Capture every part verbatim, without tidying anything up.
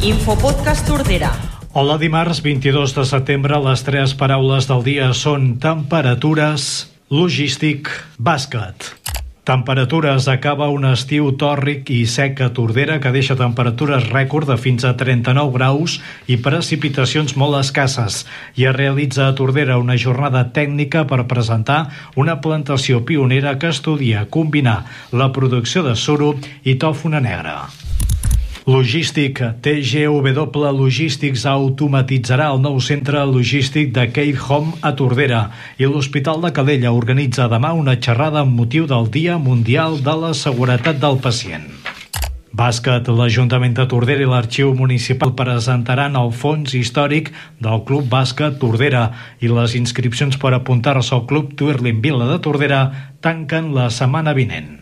Infopodcast Tordera. Hola, dimarts vint-i-dos de setembre, les tres paraules del dia són temperatures, logístic, bàsquet. Temperatures: acaba un estiu tòrric i sec a Tordera que deixa temperatures rècord de fins a trenta-nou graus i precipitacions molt escasses. I es realitza a Tordera una jornada tècnica per presentar una plantació pionera que estudia combinar la producció de suro i tòfona negra. Logístic: T G W Logistics automatitzarà el nou centre logístic de Care Home a Tordera i l'Hospital de Calella organitza demà una xerrada amb motiu del Dia Mundial de la Seguretat del Pacient. Bàsquet: l'Ajuntament de Tordera i l'Arxiu Municipal presentaran el fons històric del Club Bàsquet Tordera i les inscripcions per apuntar-se al Club Twirling Vila de Tordera tanquen la setmana vinent.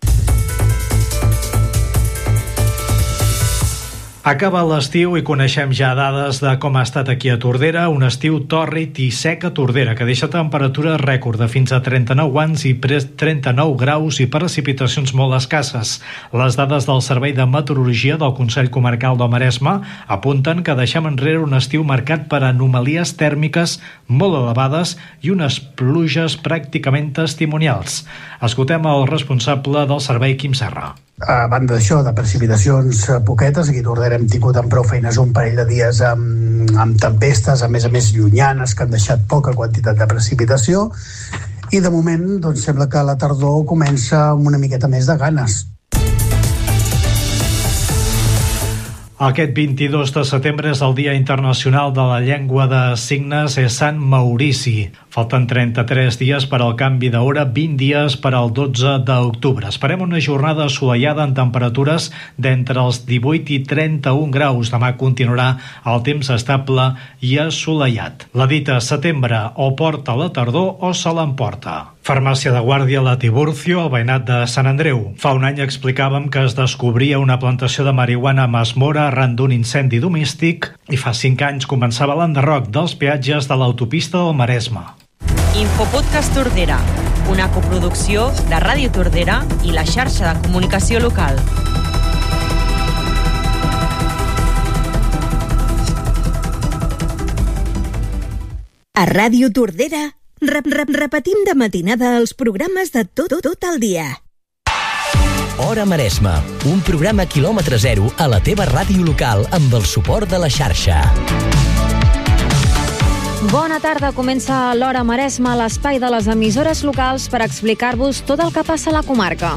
Acaba l'estiu i coneixem ja dades de com ha estat aquí a Tordera, un estiu tòrrid i sec a Tordera, que deixa temperatures rècord de fins a trenta-nou anys i trenta-nou graus i precipitacions molt escasses. Les dades del Servei de Meteorologia del Consell Comarcal del Maresme apunten que deixem enrere un estiu marcat per anomalies tèrmiques molt elevades i unes pluges pràcticament testimonials. Escoltem el responsable del servei, Quim Serra. A banda d'això, de precipitacions poquetes, aquí a Tordera hem tingut amb prou feines un parell de dies amb, amb tempestes, a més a més llunyanes, que han deixat poca quantitat de precipitació, i de moment doncs, sembla que la tardor comença amb una miqueta més de ganes. Aquest vint-i-dos de setembre és el Dia Internacional de la Llengua de Signes i Sant Maurici. Falten trenta-tres dies per al canvi d'hora, vint dies per al dotze d'octubre. Esperem una jornada assolellada amb temperatures d'entre els divuit i trenta-un graus. Demà continuarà el temps estable i assolellat. La dita setembre o porta la tardor o se l'emporta. Farmàcia de Guàrdia La Tiburcio, al veïnat de Sant Andreu. Fa un any explicàvem que es descobria una plantació de marihuana a Masmora arran d'un incendi domèstic i fa cinc anys començava l'enderroc dels peatges de l'autopista del Maresme. Infopodcast Tordera, una coproducció de Ràdio Tordera i la xarxa de comunicació local. A Ràdio Tordera rep, rep, repetim de matinada els programes de tot, tot, tot el dia. Hora Maresme, un programa quilòmetre zero a la teva ràdio local amb el suport de la xarxa. Bona tarda, comença l'Hora Maresme, l'espai de les emissores locals per explicar-vos tot el que passa a la comarca.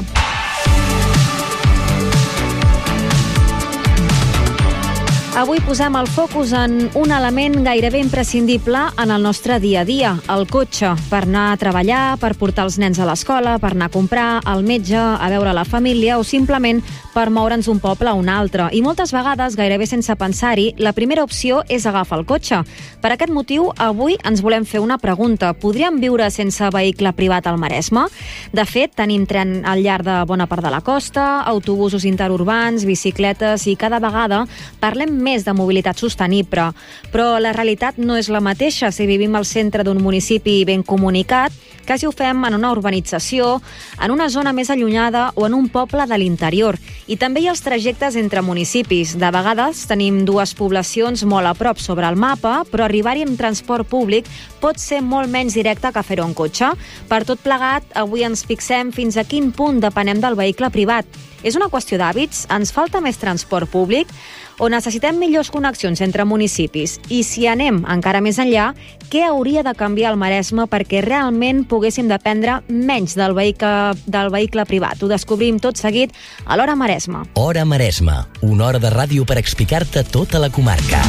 Avui posem el focus en un element gairebé imprescindible en el nostre dia a dia, el cotxe, per anar a treballar, per portar els nens a l'escola, per anar a comprar, al metge, a veure la família o simplement per moure'ns d'un poble a un altre. I moltes vegades, gairebé sense pensar-hi, la primera opció és agafar el cotxe. Per aquest motiu, avui ens volem fer una pregunta. Podríem viure sense vehicle privat al Maresme? De fet, tenim tren al llarg de bona part de la costa, autobusos interurbans, bicicletes i cada vegada parlem més de mobilitat sostenible, però la realitat no és la mateixa si vivim al centre d'un municipi ben comunicat, que si ho fem en una urbanització, en una zona més allunyada o en un poble de l'interior. I també hi ha els trajectes entre municipis. De vegades tenim dues poblacions molt a prop sobre el mapa, però arribar-hi amb transport públic pot ser molt menys directe que fer-ho en cotxe. Per tot plegat, avui ens fixem fins a quin punt depenem del vehicle privat. És una qüestió d'hàbits? Ens falta més transport públic? O necessitem millors connexions entre municipis? I si anem encara més enllà, què hauria de canviar el Maresme perquè realment poguéssim dependre menys del vehicle, del vehicle privat? Ho descobrim tot seguit a l'Hora Maresme. Hora Maresme, una hora de ràdio per explicar-te tota la comarca.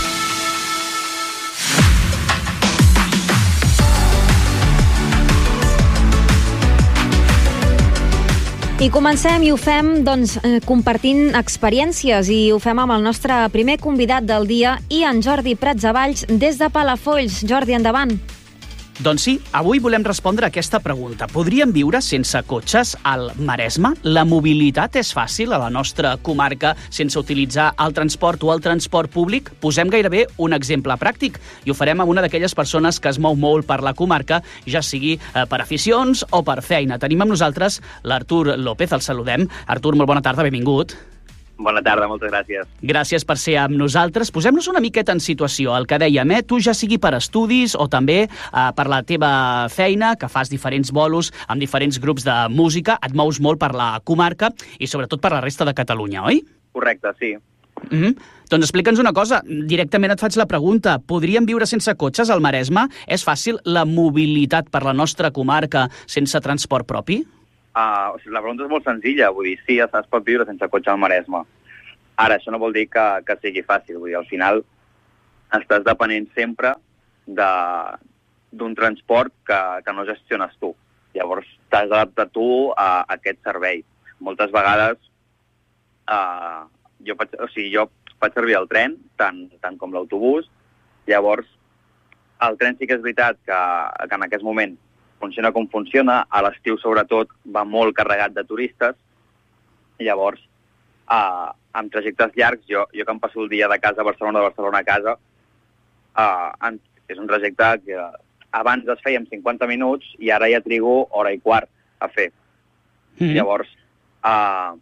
I comencem i ho fem doncs, eh, compartint experiències i ho fem amb el nostre primer convidat del dia i en Jordi Pratsavalls des de Palafolls. Jordi, endavant. Doncs sí, avui volem respondre a aquesta pregunta. Podríem viure sense cotxes al Maresme? La mobilitat és fàcil a la nostra comarca sense utilitzar el transport o el transport públic? Posem gairebé un exemple pràctic i ho farem amb una d'aquelles persones que es mou molt per la comarca, ja sigui eh, per aficions o per feina. Tenim amb nosaltres l'Artur López, el saludem. Artur, molt bona tarda, benvingut. Bona tarda, moltes gràcies. Gràcies per ser amb nosaltres. Posem-nos una miqueta en situació. El que dèiem, eh? Tu ja sigui per estudis o també eh, per la teva feina, que fas diferents bolos amb diferents grups de música, et mous molt per la comarca i sobretot per la resta de Catalunya, oi? Correcte, sí. Mm-hmm. Doncs explica'ns una cosa. Directament et faig la pregunta. Podríem viure sense cotxes al Maresme? És fàcil la mobilitat per la nostra comarca sense transport propi? Uh, o sigui, la pregunta és molt senzilla, vull dir, sí, es pot viure sense cotxe al Maresme. Ara, això no vol dir que, que sigui fàcil, vull dir, al final estàs depenent sempre d'un transport que, que no gestiones tu. Llavors, t'has d'adaptar tu a, a aquest servei. Moltes vegades, uh, jo, faig, o sigui, jo faig servir el tren, tant, tant com l'autobús, llavors, el tren sí que és veritat que, que en aquest moment funciona com funciona, a l'estiu sobretot va molt carregat de turistes, llavors uh, amb trajectes llargs, jo, jo que em passo el dia de casa a Barcelona, de Barcelona a casa, uh, en, és un trajecte que abans es feia en cinquanta minuts i ara ja trigo hora i quart a fer. Mm-hmm. Llavors, uh,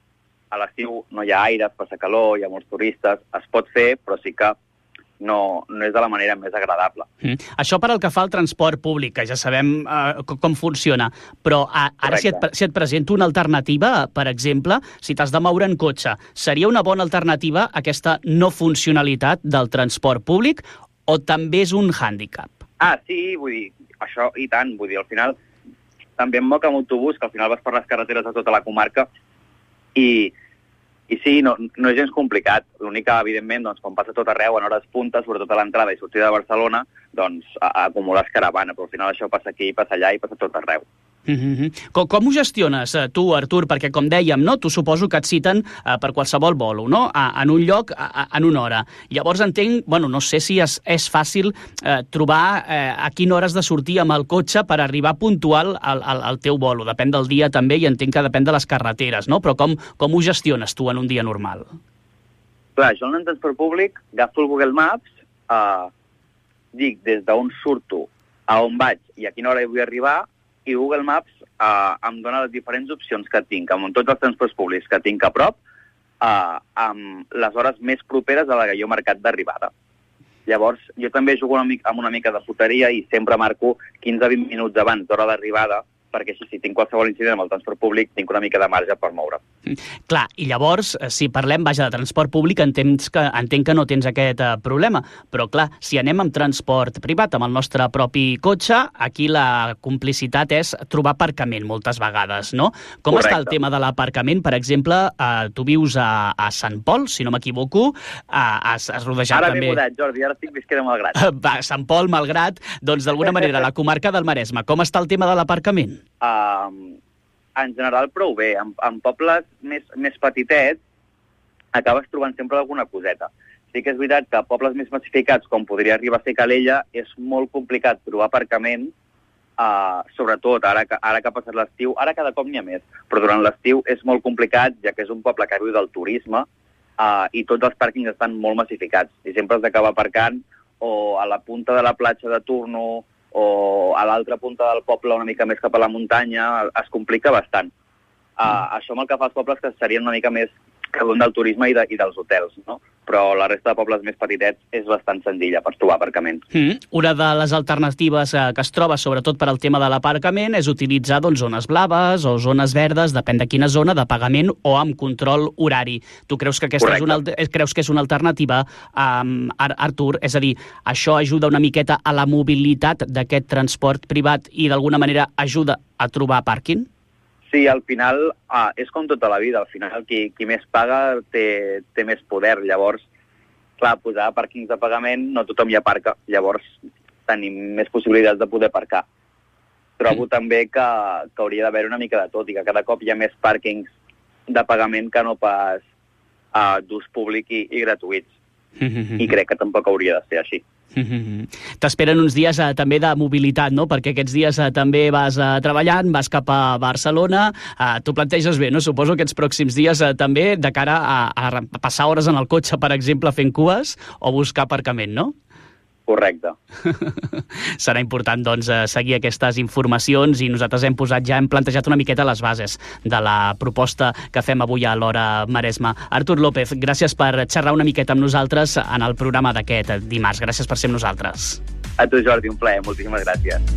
a l'estiu no hi ha aire, passa calor, hi ha molts turistes, es pot fer, però sí que No, no és de la manera més agradable. Mm. Això per al que fa al transport públic, que ja sabem uh, com funciona, però uh, ara si et, si et presento una alternativa, per exemple, si t'has de moure en cotxe, seria una bona alternativa aquesta no funcionalitat del transport públic o també és un hàndicap? Ah, sí, vull dir, això i tant, vull dir, al final també em moc amb autobús, que al final vas per les carreteres de tota la comarca i... I sí, no, no és gens complicat. L'únic que, evidentment, doncs, quan passa tot arreu, en hores puntes, sobretot a l'entrada i sortida de Barcelona, doncs a, a acumular caravana, però al final això passa aquí, passa allà i passa tot arreu. Mm-hmm. Com, com ho gestiones tu, Artur? Perquè, com dèiem, no? Tu suposo que et citen eh, per qualsevol bolo, no? A, en un lloc, a, a, en una hora. Llavors entenc, bueno, no sé si és, és fàcil eh, trobar eh, a quina hora has de sortir amb el cotxe per arribar puntual al, al, al teu bolo. Depèn del dia també i entenc que depèn de les carreteres, no? Però com, com ho gestiones tu en un dia normal? Clar, jo en el transport públic agafo el Google Maps, eh, dic des d'on surto, a on vaig i a quina hora hi vull arribar, i Google Maps eh, em dona les diferents opcions que tinc, amb tots els transports públics que tinc a prop, eh, amb les hores més properes a la que jo he marcat d'arribada. Llavors, jo també jugo una mica, amb una mica de foteria i sempre marco quinze a vint minuts abans d'hora d'arribada, perquè si, si tinc qualsevol incident amb el transport públic, tinc una mica de marge per moure. Clar, i llavors, si parlem, vaja, de transport públic, entenc que, entenc que no tens aquest uh, problema, però clar, si anem amb transport privat, amb el nostre propi cotxe, aquí la complicitat és trobar aparcament moltes vegades, no? Com Correcte. Està el tema de l'aparcament? Per exemple, uh, tu vius a, a Sant Pol, si no m'equivoco, uh, has, has rodejat ara també... Ara m'he mudat, Jordi, ara estic visquent a Malgrat. Uh, va, Sant Pol, Malgrat, doncs d'alguna manera, la comarca del Maresme, com està el tema de l'aparcament? Uh, en general prou bé. En, en pobles més, més petitets acabes trobant sempre alguna coseta. Sí que és veritat que a pobles més massificats, com podria arribar a ser Calella, és molt complicat trobar aparcament, uh, sobretot ara que, ara que ha passat l'estiu. Ara cada cop n'hi ha més, però durant l'estiu és molt complicat, ja que és un poble que viu del turisme uh, i tots els pàrquings estan molt massificats i sempre has d'acabar aparcant o a la punta de la platja de turno o a l'altra punta del poble una mica més cap a la muntanya, es complica bastant. Uh, mm. Això amb el que fa els pobles que serien una mica més que del turisme i, de, i dels hotels, no? Però la resta de pobles més petitets és bastant senzilla per trobar aparcament. Mm. Una de les alternatives eh, que es troba, sobretot per al tema de l'aparcament, és utilitzar doncs, zones blaves o zones verdes, depèn de quina zona, de pagament o amb control horari. Tu creus que aquesta és una, creus que és una alternativa, um, Artur? És a dir, això ajuda una miqueta a la mobilitat d'aquest transport privat i d'alguna manera ajuda a trobar pàrquing? Sí, al final ah, és com tota la vida. Al final qui, qui més paga té, té més poder. Llavors, clar, posar pàrquings de pagament no tothom hi aparca. Llavors tenim més possibilitats de poder aparcar. Trobo mm. també que, que hauria d'haver una mica de tot i que cada cop hi ha més pàrquings de pagament que no pas uh, d'ús públic i, i gratuïts. Mm-hmm. I crec que tampoc hauria de ser així. Mm-hmm. T'esperen uns dies eh, també de mobilitat, no? Perquè aquests dies eh, també vas eh, treballant, vas cap a Barcelona, eh, t'ho planteges bé, no? Suposo que aquests pròxims dies eh, també de cara a, a passar hores en el cotxe, per exemple, fent cues o buscar aparcament, no? Correcte. Serà important, doncs, seguir aquestes informacions i nosaltres hem posat ja, hem plantejat una miqueta les bases de la proposta que fem avui a l'Hora Maresma. Artur López, gràcies per xerrar una miqueta amb nosaltres en el programa d'aquest dimarts. Gràcies per ser amb nosaltres. A tu, Jordi, un plaer. Moltíssimes gràcies.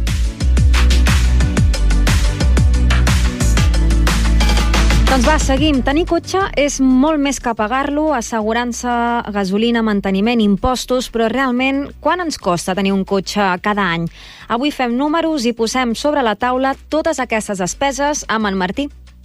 Doncs va, seguim. Tenir cotxe és molt més que pagar-lo, assegurança, gasolina, manteniment, impostos, però realment, quan ens costa tenir un cotxe cada any? Avui fem números i posem sobre la taula totes aquestes despeses amb en Martí.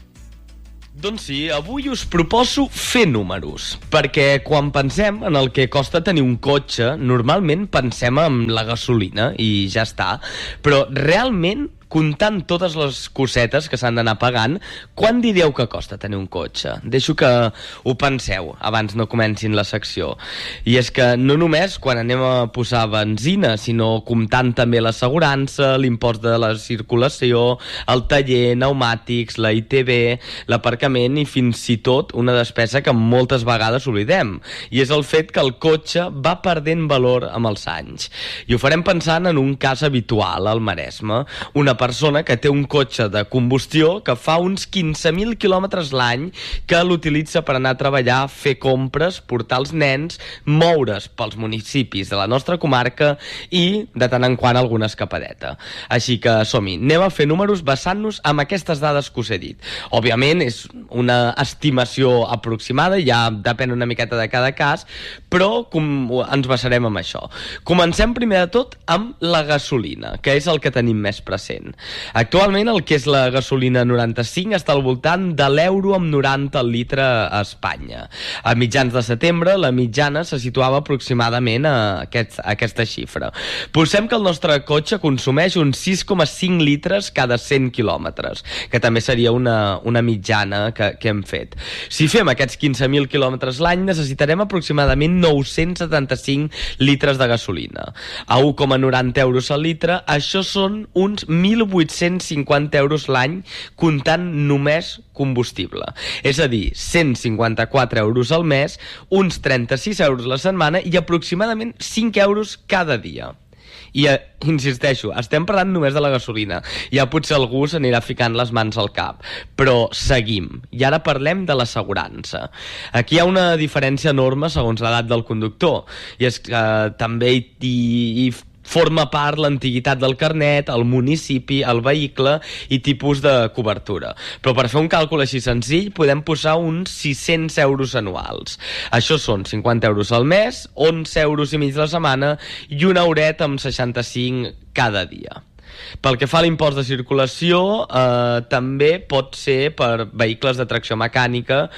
Doncs sí, avui us proposo fer números, perquè quan pensem en el que costa tenir un cotxe, normalment pensem en la gasolina i ja està, però realment, comptant totes les cosetes que s'han d'anar pagant, quan diríeu que costa tenir un cotxe? Deixo que ho penseu abans no comencin la secció. I és que no només quan anem a posar benzina, sinó comptant també l'assegurança, l'impost de la circulació, el taller, pneumàtics, la I T B, l'aparcament i fins i tot una despesa que moltes vegades oblidem, i és el fet que el cotxe va perdent valor amb els anys. I ho farem pensant en un cas habitual al Maresme, una persona que té un cotxe de combustió que fa uns quinze mil quilòmetres l'any, que l'utilitza per anar a treballar, fer compres, portar els nens, moure's pels municipis de la nostra comarca i, de tant en quant, alguna escapadeta. Així que som-hi, anem a fer números basant-nos en aquestes dades que us he dit. Òbviament, és una estimació aproximada, ja depèn una miqueta de cada cas, però com ens basarem en això. Comencem primer de tot amb la gasolina, que és el que tenim més present. Actualment el que és la gasolina noranta-cinc està al voltant de l'euro amb noranta al litre a Espanya. A mitjans de setembre la mitjana se situava aproximadament a, aquest, a aquesta xifra. Posem que el nostre cotxe consumeix uns sis coma cinc litres cada cent quilòmetres, que també seria una, una mitjana que, que hem fet. Si fem aquests quinze mil quilòmetres l'any necessitarem aproximadament nou-cents setanta-cinc litres de gasolina. A un coma noranta euros al litre, això són uns mil vuit-cents cinquanta euros l'any comptant només combustible. És a dir, cent cinquanta-quatre euros al mes, uns trenta-sis euros la setmana i aproximadament cinc euros cada dia. I, eh, insisteixo, estem parlant només de la gasolina. Ja potser algú s'anirà ficant les mans al cap. Però seguim. I ara parlem de l'assegurança. Aquí hi ha una diferència enorme segons l'edat del conductor. I és que eh, també hi, hi forma part l'antiguitat del carnet, el municipi, el vehicle i tipus de cobertura. Però per fer un càlcul així senzill podem posar uns sis-cents euros anuals. Això són cinquanta euros al mes, onze euros i mig la setmana i una horeta amb seixanta-cinc cada dia. Pel que fa a l'impost de circulació, eh, també pot ser per vehicles de tracció mecànica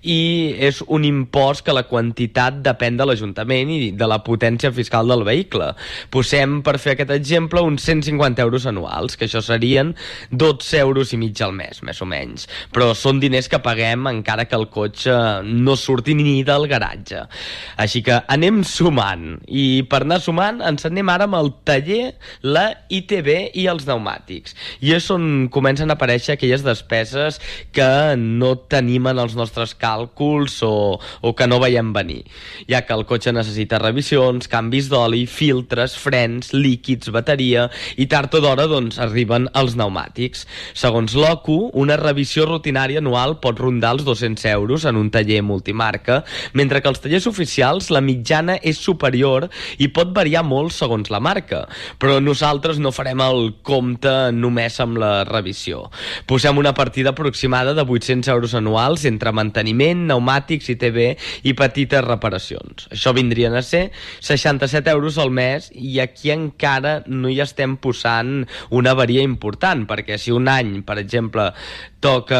i és un impost que la quantitat depèn de l'Ajuntament i de la potència fiscal del vehicle. Posem, per fer aquest exemple, uns cent cinquanta euros anuals, que això serien dotze euros i mig al mes, més o menys. Però són diners que paguem encara que el cotxe no surti ni del garatge. Així que anem sumant. I per anar sumant ens anem ara amb el taller, la I T B i els pneumàtics. I és on comencen a aparèixer aquelles despeses que no tenim en els nostres càlculs o, o que no veiem venir, ja que el cotxe necessita revisions, canvis d'oli, filtres, frens, líquids, bateria i tard o d'hora doncs, arriben els pneumàtics. Segons l'O C U, una revisió rutinària anual pot rondar els dos-cents euros en un taller multimarca, mentre que els tallers oficials la mitjana és superior i pot variar molt segons la marca. Però nosaltres no farem el compte només amb la revisió. Posem una partida aproximada de vuit-cents euros anuals entre manteniment, pneumàtics, I T B i petites reparacions. Això vindrien a ser seixanta-set euros al mes i aquí encara no hi estem posant una varia important, perquè si un any, per exemple, toca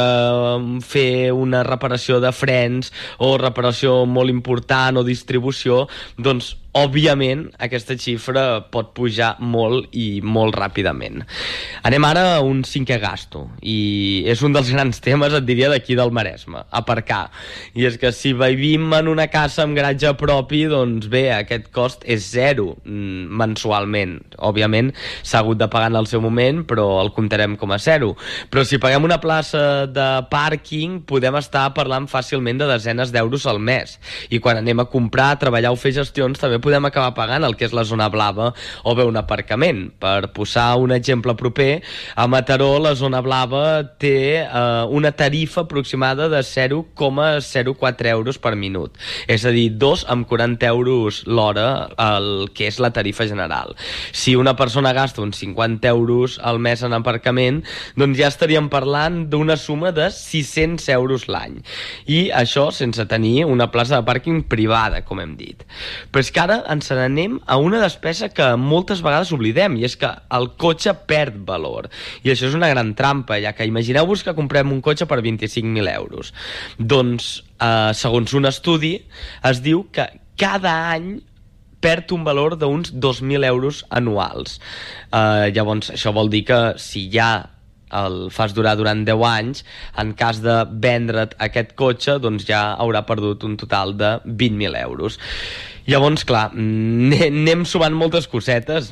fer una reparació de frens o reparació molt important o distribució, doncs òbviament aquesta xifra pot pujar molt i molt ràpidament. Anem ara a un cinquè gasto, i és un dels grans temes, et diria, d'aquí del Maresme, aparcar. I és que si vivim en una casa amb garatge propi, doncs bé, aquest cost és zero mensualment. Òbviament s'ha hagut de pagar en el seu moment, però el comptarem com a zero. Però si paguem una plaça plaça de pàrquing podem estar parlant fàcilment de desenes d'euros al mes. I quan anem a comprar, treballar o fer gestions també podem acabar pagant el que és la zona blava o bé un aparcament. Per posar un exemple proper, a Mataró la zona blava té eh, una tarifa aproximada de zero coma zero quatre euros per minut. És a dir, dos amb quaranta euros l'hora, el que és la tarifa general. Si una persona gasta uns cinquanta euros al mes en aparcament, doncs ja estaríem parlant d'una suma de sis-cents euros l'any. I això sense tenir una plaça de pàrquing privada, com hem dit. Però és que ara ens n'anem a una despesa que moltes vegades oblidem, i és que el cotxe perd valor. I això és una gran trampa, ja que imagineu-vos que comprem un cotxe per vint-i-cinc mil euros. Doncs, eh, segons un estudi, es diu que cada any perd un valor d'uns dos mil euros anuals. Eh, llavors, això vol dir que si ja el fas durar durant deu anys, en cas de vendre't aquest cotxe, doncs ja haurà perdut un total de vint mil euros. Llavors, clar, anem sumant moltes cosetes.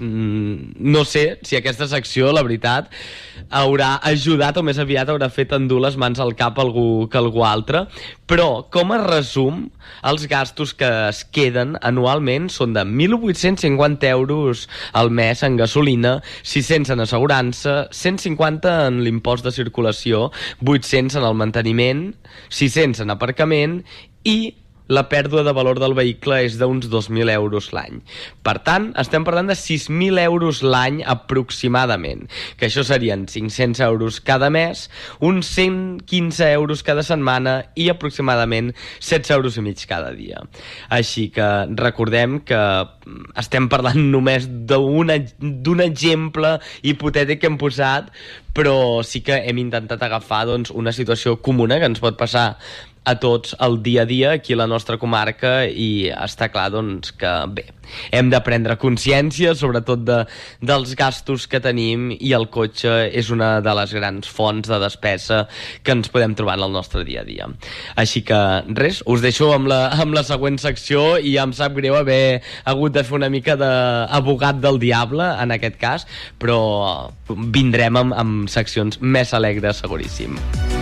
No sé si aquesta secció, la veritat, haurà ajudat o més aviat haurà fet endur les mans al cap algú que algú altre, però com a resum, els gastos que es queden anualment són de mil vuit-cents cinquanta euros al mes en gasolina, sis-cents en assegurança, cent cinquanta en l'impost de circulació, vuit-cents en el manteniment, sis-cents en aparcament i la pèrdua de valor del vehicle és d'uns dos mil euros l'any. Per tant, estem parlant de sis mil euros l'any aproximadament, que això serien cinc-cents euros cada mes, uns cent quinze euros cada setmana i aproximadament setze euros i mig cada dia. Així que recordem que estem parlant només d'un exemple hipotètic que hem posat, però sí que hem intentat agafar doncs, una situació comuna que ens pot passar a tots el dia a dia aquí a la nostra comarca, i està clar doncs, que bé, hem de prendre consciència sobretot de, dels gastos que tenim, i el cotxe és una de les grans fonts de despesa que ens podem trobar en el nostre dia a dia. Així que res, us deixo amb la, amb la següent secció, i ja em sap greu haver hagut de fer una mica d'abogat del diable en aquest cas, però vindrem amb, amb seccions més alegres seguríssim.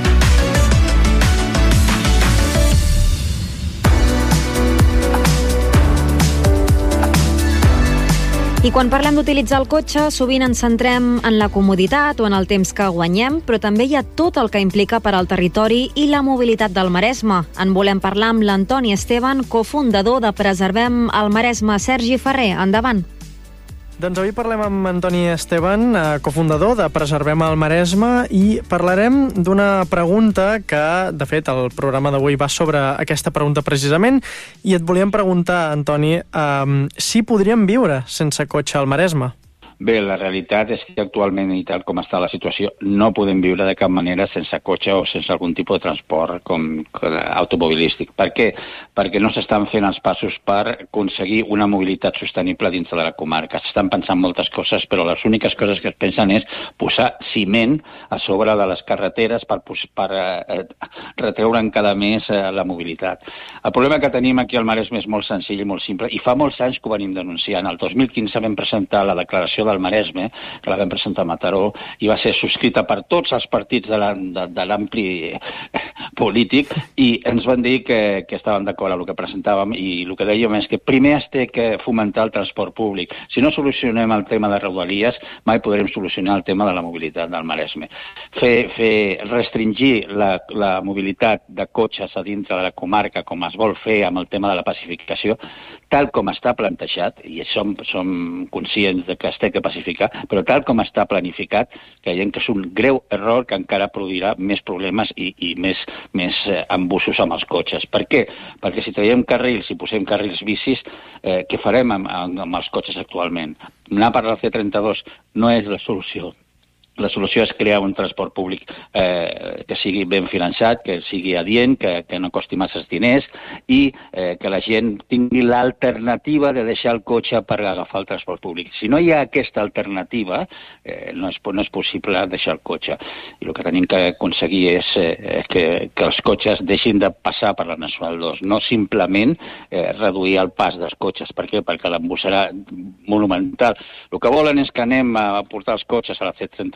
I quan parlem d'utilitzar el cotxe, sovint ens centrem en la comoditat o en el temps que guanyem, però també hi ha tot el que implica per al territori i la mobilitat del Maresme. En volem parlar amb l'Antoni Esteban, cofundador de Preservem el Maresme. Sergi Ferrer, endavant. Doncs avui parlem amb Antoni Esteban, cofundador de Preservem el Maresme, i parlarem d'una pregunta que, de fet, el programa d'avui va sobre aquesta pregunta precisament, i et volíem preguntar, Antoni, um, si podríem viure sense cotxe al Maresme. Bé, la realitat és que actualment, i tal com està la situació, no podem viure de cap manera sense cotxe o sense algun tipus de transport com, com automobilístic. Per què? Perquè no s'estan fent els passos per aconseguir una mobilitat sostenible dintre de la comarca. S'estan pensant moltes coses, però les úniques coses que es pensen és posar ciment a sobre de les carreteres per, per eh, retreure encara més eh, la mobilitat. El problema que tenim aquí al Maresme és molt senzill i molt simple, i fa molts anys que ho venim denunciant. El dos mil quinze vam presentar la declaració del Maresme, que la vam presentar a Mataró, i va ser subscrita per tots els partits de l'ampli polític, i ens van dir que, que estaven d'acord amb el que presentàvem, i el que dèiem és que primer es té que fomentar el transport públic. Si no solucionem el tema de Rodalies, mai podrem solucionar el tema de la mobilitat del Maresme. Fer, fer restringir la, la mobilitat de cotxes a dintre de la comarca, com es vol fer amb el tema de la pacificació, tal com està plantejat, i som, som conscients de que es té que pacificar, però tal com està planificat, creiem que és un greu error que encara produirà més problemes i, i més, més eh, embussos amb els cotxes. Per què? Perquè si traiem carrils, si posem carrils bicis, eh, què farem amb, amb, amb els cotxes actualment? Anar per la C trenta-dos no és la solució. La solució és crear un transport públic eh, que sigui ben finançat, que sigui adient, que, que no costi massa diners, i eh, que la gent tingui l'alternativa de deixar el cotxe per agafar el transport públic. Si no hi ha aquesta alternativa, eh, no, és, no és possible deixar el cotxe. I el que tenim que aconseguir és eh, que, que els cotxes deixin de passar per la Nacional dos, no simplement eh, reduir el pas dels cotxes. Per què? Perquè l'embús serà monumental. El que volen és que anem a portar els cotxes a la C trenta-dos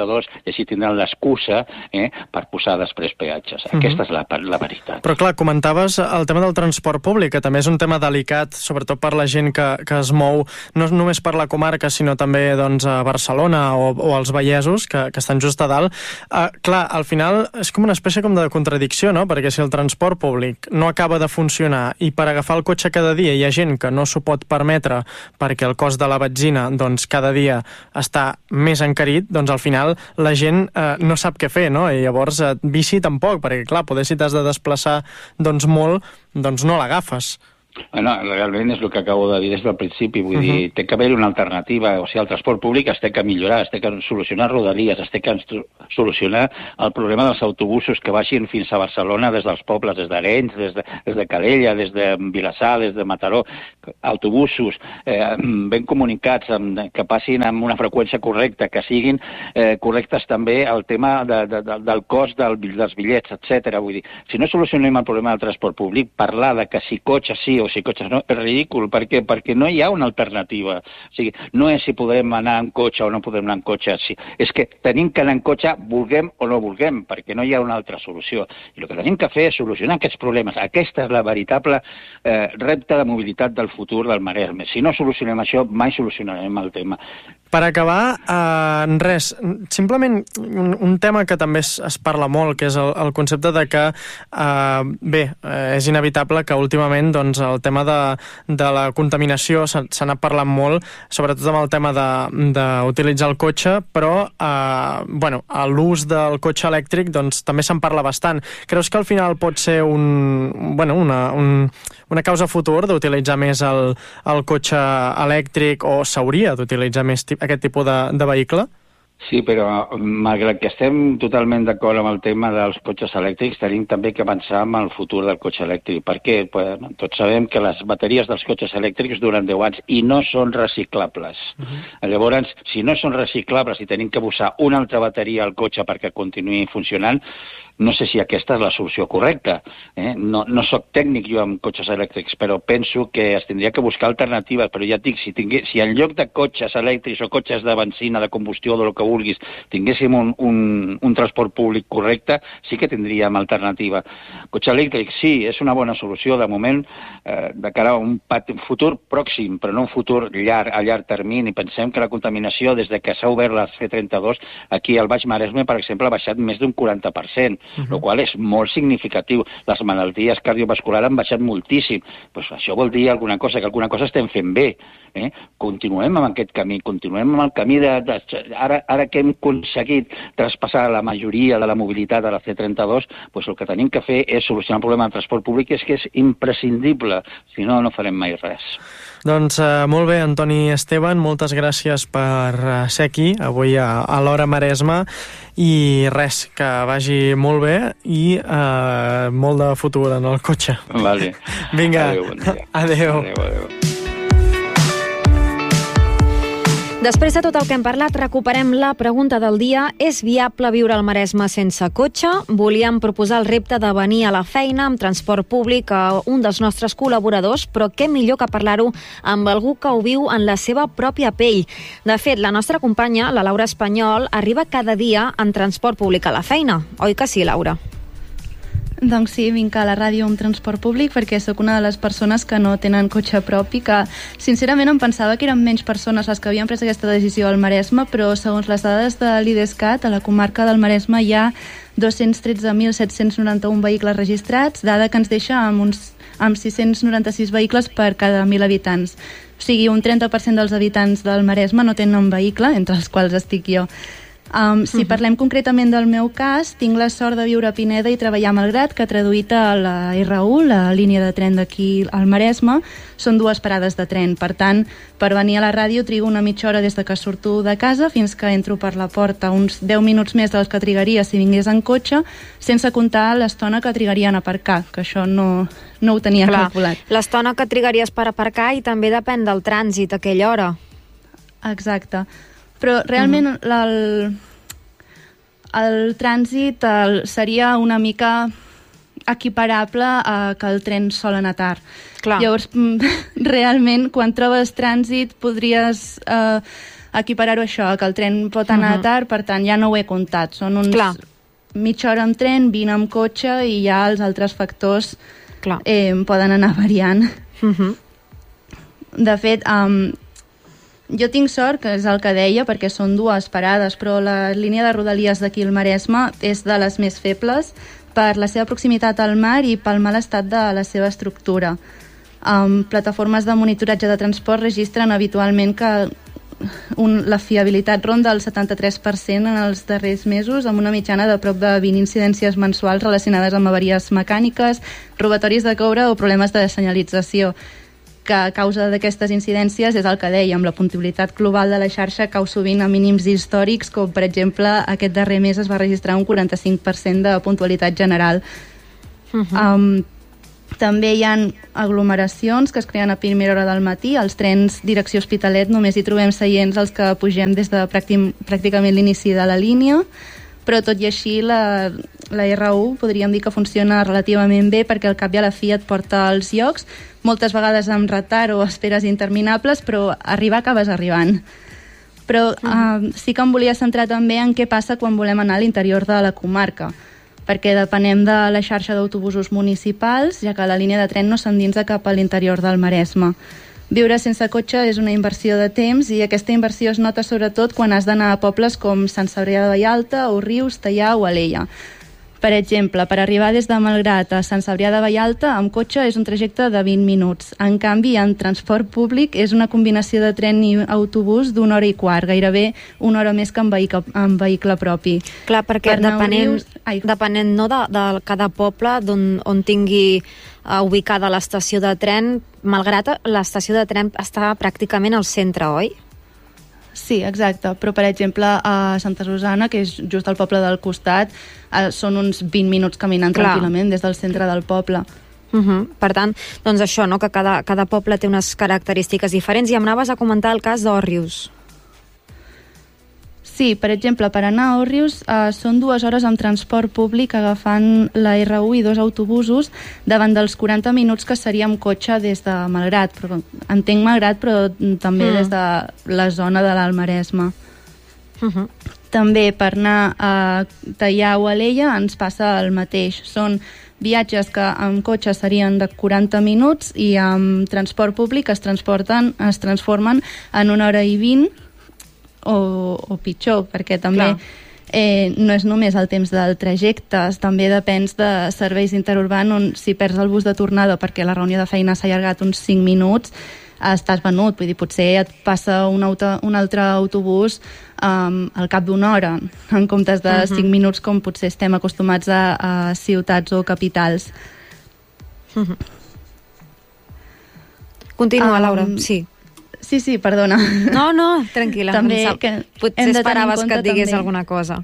trenta-dos i així tindran l'excusa eh, per posar després peatges. Uh-huh. Aquesta és la, la veritat. Però clar, comentaves el tema del transport públic, que també és un tema delicat, sobretot per la gent que, que es mou no només per la comarca, sinó també doncs, a Barcelona o, o als Vallesos, que, que estan just a dalt. Uh, clar, al final és com una espècie com de contradicció, no? Perquè si el transport públic no acaba de funcionar i per agafar el cotxe cada dia hi ha gent que no s'ho pot permetre perquè el cost de la benzina doncs, cada dia està més encarit, doncs al final la gent eh, no sap què fer, no? I llavors eh, bici tampoc, perquè clar, poder si t'has de desplaçar doncs molt, doncs no l'agafes. No, realment és el que acabo de dir des del principi, vull uh-huh. dir, té que haver una alternativa, o sigui, el transport públic es té que millorar, es té que solucionar rodalies, es té que solucionar el problema dels autobusos que baixin fins a Barcelona des dels pobles, des d'Arenys, des de, des de Calella, des de Vilassar, des de Mataró, autobusos eh, ben comunicats, amb, que passin amb una freqüència correcta, que siguin eh, correctes també el tema de, de, de, del cost del, dels bitllets, etcètera. Vull dir, si no solucionem el problema del transport públic, parlar de que si cotxe sí o si cotxes no, és ridícul. Per què? Perquè no hi ha una alternativa. O sigui, no és si podem anar en cotxe o no podem anar en cotxe. Sí. És que tenim que anar en cotxe, vulguem o no vulguem, perquè no hi ha una altra solució. I el que tenim que fer és solucionar aquests problemes. Aquesta és la veritable eh, repte de mobilitat del futur del Maresme. Si no solucionem això, mai solucionarem el tema. Per acabar, eh, res, simplement un, un tema que també es, es parla molt, que és el, el concepte de que, eh, bé, eh, és inevitable que últimament doncs, el tema de, de la contaminació s'ha anat parlant molt, sobretot amb el tema d'utilitzar el cotxe, però eh, bueno, l'ús del cotxe elèctric doncs, també se'n parla bastant. Creus que al final pot ser un, bueno, una, un, una causa futur d'utilitzar més el, el cotxe elèctric o s'hauria d'utilitzar més aquest tipus de, de vehicle? Sí, però malgrat que estem totalment d'acord amb el tema dels cotxes elèctrics, tenim també que avançar amb el futur del cotxe elèctric. Per què? Pues, tots sabem que les bateries dels cotxes elèctrics duren deu anys i no són reciclables. Uh-huh. Llavors, si no són reciclables i tenim que posar una altra bateria al cotxe perquè continuï funcionant, no sé si aquesta és la solució correcta. Eh? No, no soc tècnic jo amb cotxes elèctrics, però penso que es tindria que buscar alternatives. Però ja et dic, si, tingué, si en lloc de cotxes elèctrics o cotxes de benzina, de combustió, de lo que vulguis, tinguéssim un, un, un transport públic correcte, sí que tindríem alternativa. Cotxe elèctric, sí, és una bona solució de moment, eh, de cara a un, un futur pròxim, però no un futur llarg, a llarg termini. Pensem que la contaminació, des de que s'ha obert la C trenta-dos, aquí al Baix Maresme, per exemple, ha baixat més d'un quaranta per cent. Uh-huh. El qual és molt significatiu. Les malalties cardiovasculars han baixat moltíssim. Pues això vol dir alguna cosa, que alguna cosa estem fent bé. Eh? Continuem amb aquest camí, continuem amb el camí de... de ara, ara que hem aconseguit traspassar la majoria de la mobilitat a la C trenta-dos, pues el que tenim que fer és solucionar el problema del transport públic, és que és imprescindible, si no, no farem mai res. Doncs eh, molt bé, Antoni Esteban, moltes gràcies per eh, ser aquí avui a, a l'Hora Maresme i res, que vagi molt bé i eh, molt de futur en el cotxe. Vale. Vinga, adéu, bon dia. Adéu. Adéu, adéu. Després de tot el que hem parlat, recuperem la pregunta del dia. És viable viure al Maresme sense cotxe? Volíem proposar el repte de venir a la feina amb transport públic a un dels nostres col·laboradors, però què millor que parlar-ho amb algú que ho viu en la seva pròpia pell. De fet, la nostra companya, la Laura Espanyol, arriba cada dia en transport públic a la feina. Oi que sí, Laura? Doncs sí, vinc a la ràdio amb transport públic perquè sóc una de les persones que no tenen cotxe propi, que sincerament em pensava que eren menys persones les que havien pres aquesta decisió al Maresme, però segons les dades de l'Idescat, a la comarca del Maresme hi ha dos-cents tretze mil set-cents noranta-un vehicles registrats, dada que ens deixa amb, uns, amb sis-cents noranta-sis vehicles per cada mil habitants. O sigui, un trenta per cent dels habitants del Maresme no tenen un vehicle, entre els quals estic jo. Um, si uh-huh. parlem concretament del meu cas, tinc la sort de viure a Pineda i treballar a Malgrat, que traduït a la R u, la línia de tren d'aquí al Maresme, són dues parades de tren. Per tant, per venir a la ràdio trigo una mitja hora des de que surto de casa fins que entro per la porta, uns deu minuts més dels que trigaria si vingués en cotxe, sense comptar l'estona que trigaria en aparcar, que això no, no ho tenia Clar, calculat. L'estona que trigaries per aparcar i també depèn del trànsit a aquella hora. Exacte. Però realment uh-huh. el, el trànsit el, seria una mica equiparable a que el tren sol anar tard. Clar. Llavors, realment, quan trobes trànsit, podries eh, equiparar-ho a això, que el tren pot anar uh-huh. tard, per tant ja no ho he comptat. Són uns Clar. mitja hora amb tren, vint amb cotxe i ja els altres factors Clar. Eh, poden anar variant. Uh-huh. De fet, um, jo tinc sort, que és el que deia, perquè són dues parades, però la línia de Rodalies d'aquí al Maresme és de les més febles per la seva proximitat al mar i pel mal estat de la seva estructura. Um, plataformes de monitoratge de transport registren habitualment que un, la fiabilitat ronda el setanta-tres per cent en els darrers mesos, amb una mitjana de prop de vint incidències mensuals relacionades amb avaries mecàniques, robatoris de coure o problemes de senyalització, que a causa d'aquestes incidències és el que dèiem, la puntualitat global de la xarxa cau sovint a mínims històrics, com per exemple aquest darrer mes es va registrar un quaranta-cinc per cent de puntualitat general. Uh-huh. Um, també hi ha aglomeracions que es creen a primera hora del matí. Als trens direcció Hospitalet només hi trobem seients els que pugem des de pràctic, pràcticament l'inici de la línia, però tot i així la, la R u podríem dir que funciona relativament bé, perquè al cap i a la fi et porta als llocs, moltes vegades amb retard o esperes interminables, però arribar acabes arribant. Però uh, sí que em volia centrar també en què passa quan volem anar a l'interior de la comarca, perquè depenem de la xarxa d'autobusos municipals, ja que la línia de tren no s'endinsa cap a l'interior del Maresme. Viure sense cotxe és una inversió de temps i aquesta inversió es nota sobretot quan has d'anar a pobles com Sant Cebrià de Vallalta, Òrrius, Teià o Alella. Per exemple, per arribar des de Malgrat a Sant Cebrià de Vallalta amb cotxe és un trajecte de vint minuts. En canvi, en transport públic és una combinació de tren i autobús d'una hora i quart, gairebé una hora més que en vehicle, en vehicle propi. Clar, perquè per depenent, depenent no, de, de cada poble on, on tingui uh, ubicada l'estació de tren, Malgrat l'estació de tren està pràcticament al centre, oi? Sí, exacte, però per exemple a Santa Susana, que és just al poble del costat, eh, són uns vint minuts caminant Clar. tranquil·lament des del centre del poble. Uh-huh. Per tant, doncs això, no? Que cada, cada poble té unes característiques diferents. I em anaves a comentar el cas d'Òrrius. Sí, per exemple, per anar a Òrrius eh, són dues hores amb transport públic agafant la R u i dos autobusos davant dels quaranta minuts que seria amb cotxe des de Malgrat. Però, entenc Malgrat, però també mm. des de la zona de l'Alt Maresme. Uh-huh. També per anar a Teià o Alella ens passa el mateix. Són viatges que amb cotxe serien de quaranta minuts i amb transport públic es transporten, es transformen en una hora i vint O, o pitjor, perquè també eh, no és només el temps del trajecte, també depèn de serveis interurbans on si perds el bus de tornada perquè la reunió de feina s'ha allargat uns cinc minuts, estàs venut, vull dir, potser et passa un, auto, un altre autobús um, al cap d'una hora, en comptes de uh-huh. cinc minuts com potser estem acostumats a, a ciutats o capitals. Uh-huh. Continua, um, Laura, sí. Sí, sí, perdona. No, no, tranquil·la. També que potser esperaves que et digués també alguna cosa.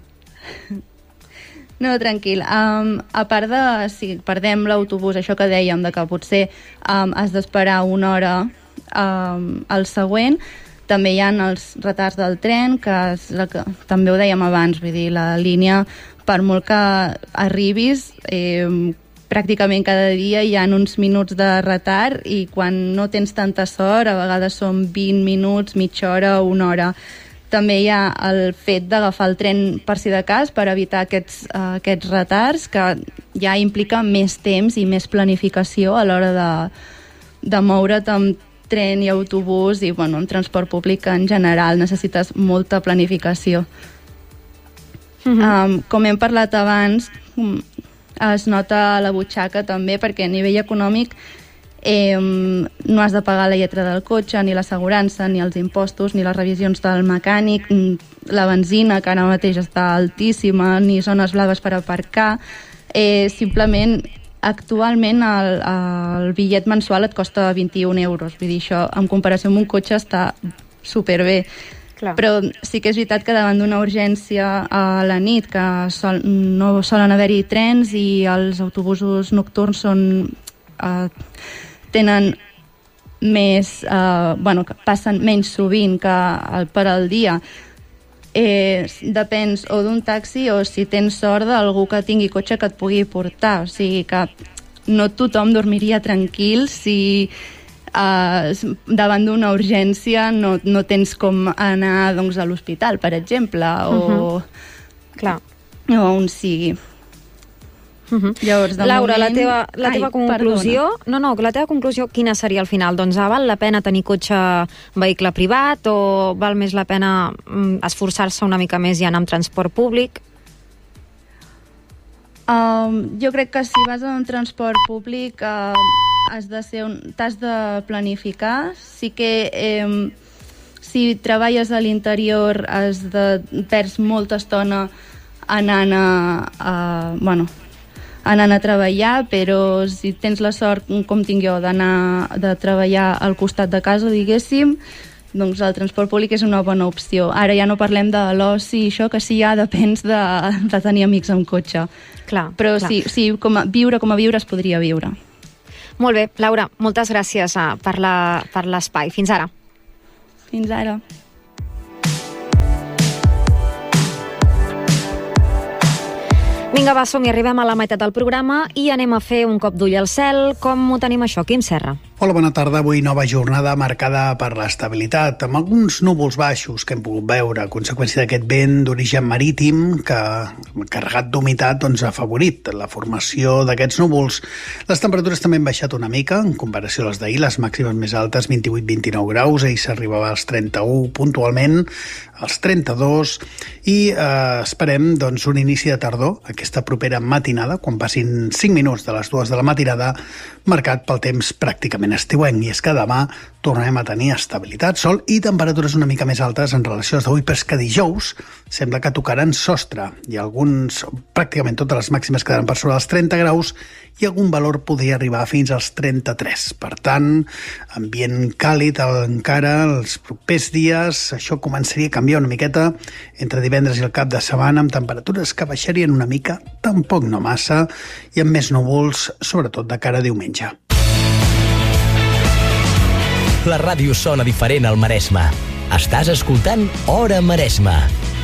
No, tranquil. Um, a part de, si perdem l'autobús, això que dèiem, de que potser um, has d'esperar una hora um, al següent, també hi ha els retards del tren, que, és el que també ho dèiem abans, vull dir, la línia, per molt que arribis, eh, pràcticament cada dia hi ha uns minuts de retard i quan no tens tanta sort a vegades són vint minuts, mitja hora o una hora. També hi ha el fet d'agafar el tren per si de cas per evitar aquests, uh, aquests retards, que ja implica més temps i més planificació a l'hora de, de moure't amb tren i autobús i bueno, en transport públic en general necessites molta planificació. Uh-huh. um, com hem parlat abans, es nota a la butxaca també perquè a nivell econòmic eh, no has de pagar la lletra del cotxe, ni l'assegurança, ni els impostos, ni les revisions del mecànic, la benzina, que ara mateix està altíssima, ni zones blaves per aparcar. Eh, simplement, actualment el, el bitllet mensual et costa vint-i-un euros. Vull dir, això en comparació amb un cotxe està superbé. Clar. Però sí que és veritat que davant d'una urgència a la nit, que sol, no solen haver-hi trens i els autobusos nocturns són, eh, tenen més, eh, bueno, que passen menys sovint que el, per al dia, eh, depens o d'un taxi o si tens sort d'algú que tingui cotxe que et pugui portar. O sigui que no tothom dormiria tranquil si uh, davant d'una urgència no, no tens com anar doncs, a l'hospital, per exemple, o, uh-huh. Clar. o on sigui. Uh-huh. Llavors, de Laura, moment... la teva, la teva Ai, conclusió... perdona. No, no, la teva conclusió quina seria al final? Doncs ah, val la pena tenir cotxe vehicle privat o val més la pena mm, esforçar-se una mica més i anar amb transport públic? Um, jo crec que si vas a un transport públic uh, has de ser un, t'has de planificar. Sí que eh, si treballes a l'interior has de perds molta estona anant a, a, bueno, anant a treballar, però si tens la sort, com tinc jo, d'anar de treballar al costat de casa, diguéssim, doncs el transport públic és una bona opció. Ara ja no parlem de l'oci i això, que sí ja depens de, de tenir amics amb cotxe. Clar, però clar. sí, sí com a, viure com a viure es podria viure. Molt bé, Laura, moltes gràcies uh, per la, per l'espai. Fins ara. Fins ara. Vinga, va, som i arribem a la meitat del programa i anem a fer un cop d'ull al cel. Com ho tenim això, Quim Serra? Hola, bona tarda. Avui nova jornada marcada per l'estabilitat, amb alguns núvols baixos que hem pogut veure a conseqüència d'aquest vent d'origen marítim que, carregat d'humitat, doncs, ha afavorit la formació d'aquests núvols. Les temperatures també han baixat una mica en comparació a les d'ahir, les màximes més altes, vint-i-vuit a vint-i-nou graus, ahir s'arribava als trenta-u puntualment, als trenta-dos, i eh, esperem doncs, un inici de tardor, aquesta propera matinada, quan passin cinc minuts de les dues de la matinada, marcat pel temps pràcticament estiuenc, i és que demà tornarem a tenir estabilitat, sol i temperatures una mica més altes en relació als d'avui, però és que dijous sembla que tocaran sostre, i alguns, pràcticament totes les màximes quedaran per sobre dels trenta graus, i algun valor podria arribar fins als trenta-tres. Per tant, ambient càlid encara els propers dies, això començaria a canviar una miqueta entre divendres i el cap de setmana, amb temperatures que baixarien una mica, tampoc no massa, i amb més núvols, sobretot de cara a diumenge. La ràdio sona diferent al Maresme. Estàs escoltant Hora Maresme.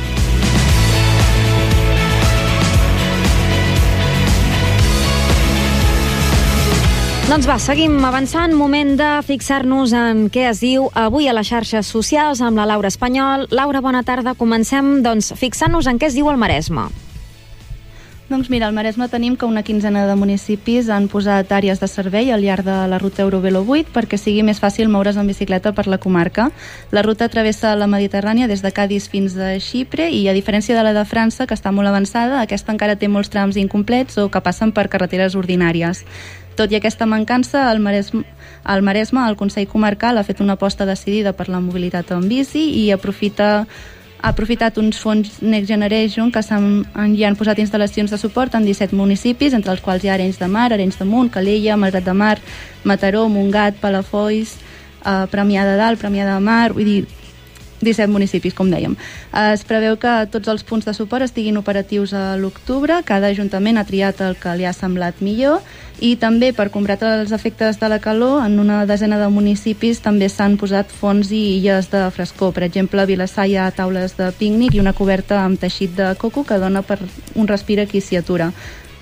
Doncs va, seguim avançant. Moment de fixar-nos en què es diu avui a les xarxes socials amb la Laura Espanyol. Laura, bona tarda. Comencem, doncs, fixant-nos en què es diu al Maresme. Doncs mira, al Maresme tenim que una quinzena de municipis han posat àrees de servei al llarg de la ruta Eurovelo vuit perquè sigui més fàcil moure's en bicicleta per la comarca. La ruta travessa la Mediterrània des de Cadis fins a Xipre i, a diferència de la de França, que està molt avançada, aquesta encara té molts trams incomplets o que passen per carreteres ordinàries. Tot i aquesta mancança, al Maresme, al Maresme el Consell Comarcal ha fet una aposta decidida per la mobilitat en bici i aprofita ha aprofitat uns fons Next Generation que s'han, hi han posat instal·lacions de suport en disset municipis, entre els quals hi ha Arenys de Mar, Arenys de Munt, Calella, Malgrat de Mar, Mataró, Montgat, Palafolls, eh, Premià de Dalt, Premià de Mar, vull dir, disset municipis, com dèiem. Es preveu que tots els punts de suport estiguin operatius a l'octubre. Cada ajuntament ha triat el que li ha semblat millor i també, per combatre els efectes de la calor, en una desena de municipis també s'han posat fonts i illes de frescor. Per exemple, a Vilassar hi ha taules de pícnic i una coberta amb teixit de coco que dona per un respir a qui s'hi atura.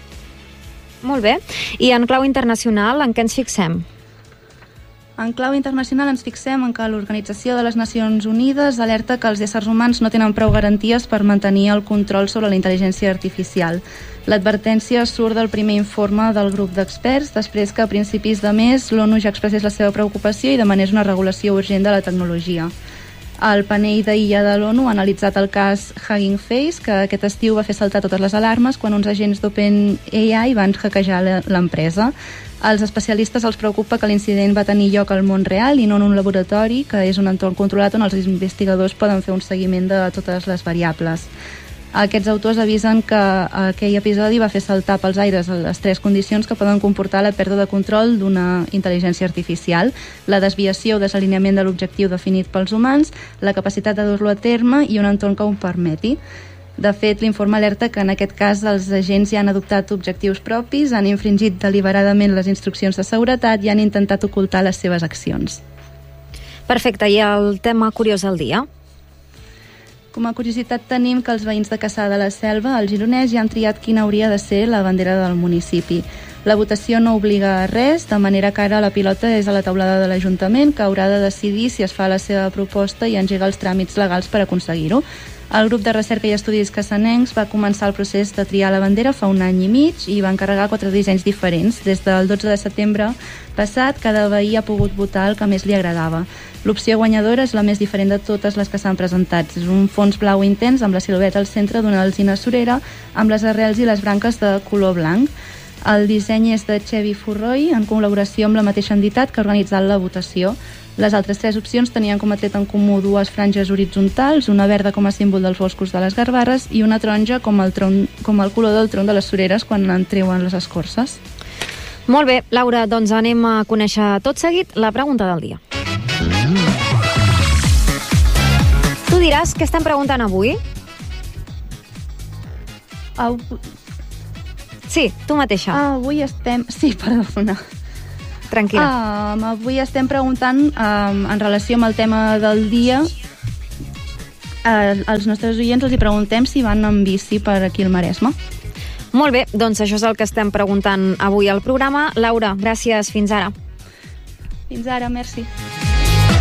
Molt bé. I en clau internacional, en què ens fixem? En clau internacional ens fixem en que l'Organització de les Nacions Unides alerta que els éssers humans no tenen prou garanties per mantenir el control sobre la intel·ligència artificial. L'advertència surt del primer informe del grup d'experts, després que a principis de mes l'ONU ja expressés la seva preocupació i demanés una regulació urgent de la tecnologia. El panell d'I A de l'ONU ha analitzat el cas Hugging Face, que aquest estiu va fer saltar totes les alarmes quan uns agents d'OpenAI van hackejar l'empresa. Als especialistes els preocupa que l'incident va tenir lloc al món real i no en un laboratori, que és un entorn controlat on els investigadors poden fer un seguiment de totes les variables. Aquests autors avisen que aquell episodi va fer saltar pels aires les tres condicions que poden comportar la pèrdua de control d'una intel·ligència artificial: la desviació o desalineament de l'objectiu definit pels humans, la capacitat de dur-lo a terme i un entorn que ho permeti. De fet, l'informe alerta que en aquest cas els agents ja han adoptat objectius propis, han infringit deliberadament les instruccions de seguretat i han intentat ocultar les seves accions. Perfecte, i el tema curiós del dia? Com a curiositat tenim que els veïns de Cassà de la Selva, al Gironès, ja han triat quina hauria de ser la bandera del municipi. La votació no obliga a res, de manera que ara la pilota és a la taulada de l'Ajuntament, que haurà de decidir si es fa la seva proposta i engega els tràmits legals per aconseguir-ho. El grup de recerca i estudis cassanencs va començar el procés de triar la bandera fa un any i mig i va encarregar quatre dissenys diferents. Des del dotze de setembre passat, cada veí ha pogut votar el que més li agradava. L'opció guanyadora és la més diferent de totes les que s'han presentat. És un fons blau intens amb la silueta al centre d'una alzina surera amb les arrels i les branques de color blanc. El disseny és de Xevi Forroy en col·laboració amb la mateixa entitat que ha organitzat la votació. Les altres tres opcions tenien com a tret en comú dues franges horitzontals, una verda com a símbol dels boscos de les Garbares i una taronja com el, tron, com el color del tronc de les sureres quan en treuen les escorces. Molt bé, Laura, doncs anem a conèixer tot seguit la pregunta del dia. Tu diràs què estem preguntant avui? Au... Sí, tu mateixa. Ah, avui estem... Sí, perdona. Tranquil·la. Um, avui estem preguntant, um, en relació amb el tema del dia, uh, als nostres oients els hi preguntem si van en bici per aquí al Maresme. Molt bé, doncs això és el que estem preguntant avui al programa. Laura, gràcies, fins ara. Fins ara, merci.